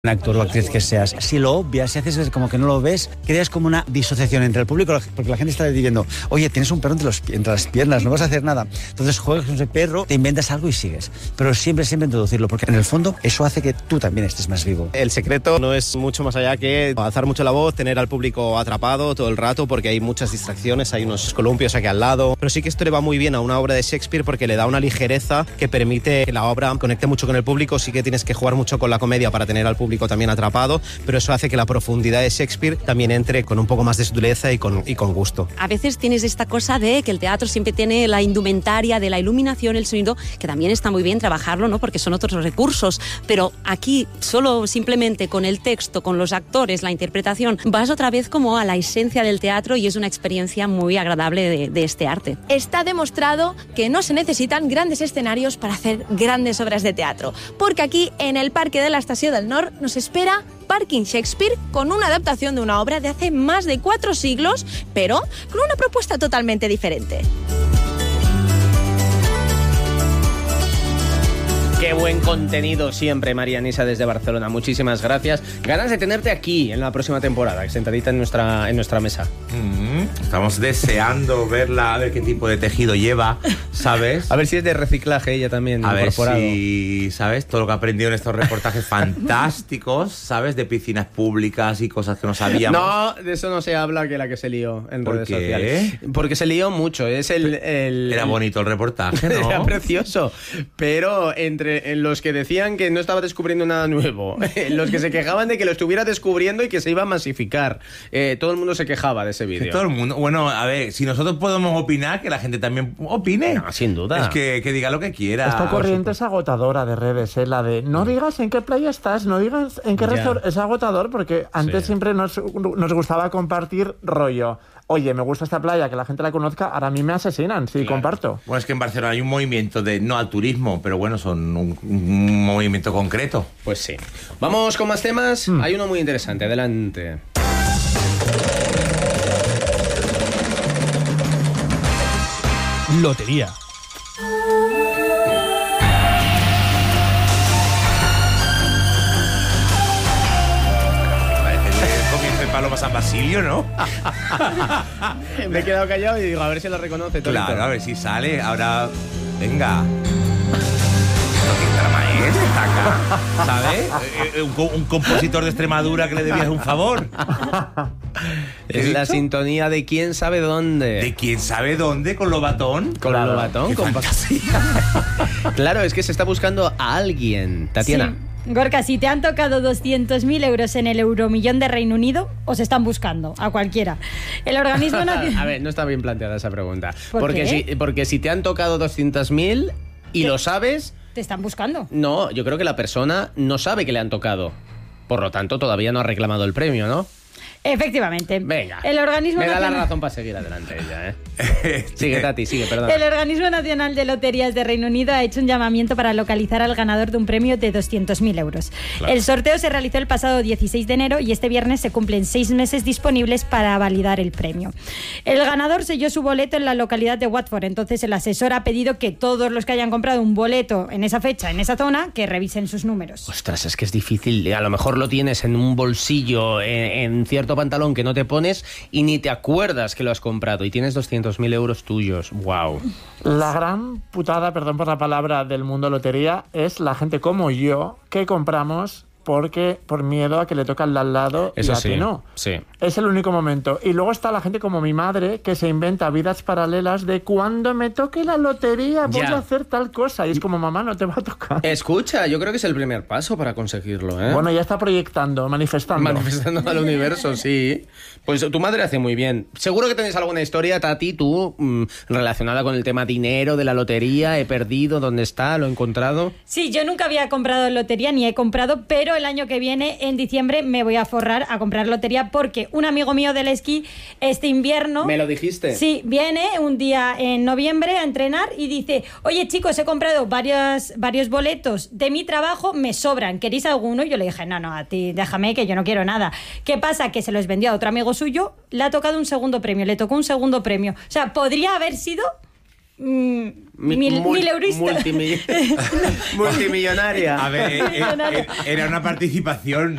un actor o actriz que seas, si lo obvias, si haces como que no lo ves, creas como una disociación entre el público, porque la gente está diciendo, oye, tienes un perro entre las piernas, no vas a hacer nada. Entonces juegas con ese perro, te inventas algo y sigues. Pero siempre introducirlo, porque en el fondo eso hace que tú también estés más vivo. El secreto no es mucho más allá que alzar mucho la voz, tener al público atrapado todo el rato, porque hay muchas distracciones, hay unos columpios aquí al lado. Pero sí que esto le va muy bien a una obra de Shakespeare porque le da una ligereza que permite que la obra conecte mucho con el público. Sí que tienes que jugar mucho con la comedia para tener al público también atrapado, pero eso hace que la profundidad de Shakespeare también entre con un poco más de sutileza y con gusto. A veces tienes esta cosa de que el teatro siempre tiene la indumentaria de la iluminación, el sonido, que también está muy bien trabajarlo, ¿no? Porque son otros recursos, pero aquí solo simplemente con el texto, con los actores, la interpretación, vas otra vez como a la esencia del teatro y es una experiencia muy agradable de este arte. Está demostrado que no se necesitan grandes escenarios para hacer grandes obras de teatro, porque aquí en el Parque de la Estació del Nord nos espera Parking Shakespeare con una adaptación de una obra de hace más de 4 siglos, pero con una propuesta totalmente diferente. Qué buen contenido siempre, María Nisa, desde Barcelona. Muchísimas gracias. Ganas de tenerte aquí en la próxima temporada, sentadita en nuestra mesa. Estamos deseando verla, a ver qué tipo de tejido lleva, ¿sabes? A ver si es de reciclaje ella también, a incorporado. ver si, ¿sabes? Todo lo que ha aprendido en estos reportajes fantásticos, ¿sabes? De piscinas públicas y cosas que no sabíamos. No, de eso no se habla, que la que se lió en redes qué? sociales. Porque se lió mucho. Era bonito el reportaje, ¿no? Era precioso. Pero en los que decían que no estaba descubriendo nada nuevo, los que se quejaban de que lo estuviera descubriendo y que se iba a masificar, todo el mundo se quejaba de ese vídeo. Todo el mundo. Bueno, a ver, si nosotros podemos opinar, que la gente también opine. No, sin duda. Es que diga lo que quiera. Esta corriente es agotadora de redes, la de no digas en qué playa estás, no digas en qué restaurante. Es agotador porque antes siempre nos gustaba compartir rollo. Oye, me gusta esta playa, que la gente la conozca, ahora a mí me asesinan si comparto. Bueno, es que en Barcelona hay un movimiento de no al turismo, pero bueno, son un movimiento concreto. Pues sí. Vamos con más temas. Hay uno muy interesante, adelante. Lotería. Paloma San Basilio, ¿no? Me he quedado callado y digo, a ver si lo reconoce. Torito. Claro, a ver si sale. Ahora, venga. ¿Sabes? Un compositor de Extremadura que le debías un favor. Es la sintonía de quién sabe dónde. ¿De quién sabe dónde? ¿Con Lobatón? Con Lobatón, con fantasía. Claro, es que se está buscando a alguien. Tatiana. Sí. Gorka, si te han tocado 200.000 euros en el Euromillón de Reino Unido, os están buscando a cualquiera. El organismo nacional... A ver, no está bien planteada esa pregunta. ¿Por qué? Porque si te han tocado 200.000 y lo sabes... ¿Te están buscando? No, yo creo que la persona no sabe que le han tocado. Por lo tanto, todavía no ha reclamado el premio, ¿no? Efectivamente. Venga. El organismo me da nacional... la razón para seguir adelante ella, ¿eh? Sigue, Tati, sigue, perdón. El Organismo Nacional de Loterías de Reino Unido ha hecho un llamamiento para localizar al ganador de un premio de 200.000 euros. Claro. El sorteo se realizó el pasado 16 de enero y este viernes se cumplen 6 meses disponibles para validar el premio. El ganador selló su boleto en la localidad de Watford, entonces el asesor ha pedido que todos los que hayan comprado un boleto en esa fecha, en esa zona, que revisen sus números. Ostras, es que es difícil. A lo mejor lo tienes en un bolsillo, en cierto pantalón que no te pones y ni te acuerdas que lo has comprado y tienes 200.000 euros tuyos. ¡Wow! La gran putada, perdón por la palabra, del mundo lotería es la gente como yo que compramos porque por miedo a que le toque al de al lado. Eso y a sí, ti no. Sí. Es el único momento. Y luego está la gente como mi madre que se inventa vidas paralelas de cuando me toque la lotería voy a hacer tal cosa. Y es como, mamá, no te va a tocar. Escucha, yo creo que es el primer paso para conseguirlo, ¿eh? Bueno, ya está proyectando, manifestando. Manifestando al universo, sí. Pues tu madre hace muy bien. Seguro que tenéis alguna historia, Tati, tú, relacionada con el tema dinero de la lotería. He perdido, ¿dónde está? ¿Lo he encontrado? Sí, yo nunca había comprado lotería ni he comprado, pero el año que viene, en diciembre, me voy a forrar a comprar lotería porque un amigo mío del esquí este invierno... ¿Me lo dijiste? Sí, viene un día en noviembre a entrenar y dice, oye chicos, he comprado varios boletos de mi trabajo, me sobran, ¿queréis alguno? Y yo le dije, no, a ti déjame que yo no quiero nada. ¿Qué pasa? Que se los vendió a otro amigo suyo, le ha tocado un segundo premio, le tocó un segundo premio. O sea, podría haber sido mil eurista. Multimillonaria. A ver, era una participación